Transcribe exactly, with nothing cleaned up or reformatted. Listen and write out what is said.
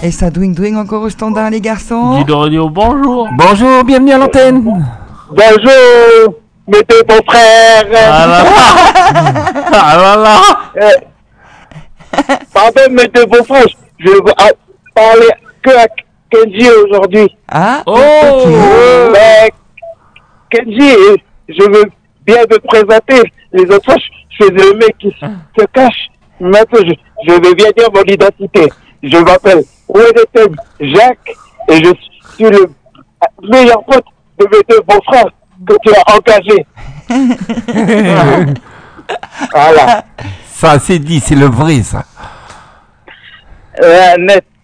Et ça douing douing encore au standard, les garçons. Dis de radio, bonjour. Bonjour, bienvenue à l'antenne. Bonjour, mes deux beaux-frères. Ah là là. Ah là là. Euh, pardon, mes deux beaux-frères, je vais ah, parler que à Kenji aujourd'hui. Ah, Oh. Euh, mais Kenji, je veux bien me présenter. Les autres fois, je faisais le mec qui se cache. Maintenant, je, je vais bien dire mon identité. Je m'appelle Wedetem Jacques et je suis le meilleur pote de mes deux beaux-frères que tu as engagé. Voilà. Ça, c'est dit, c'est le vrai, ça. Euh, net.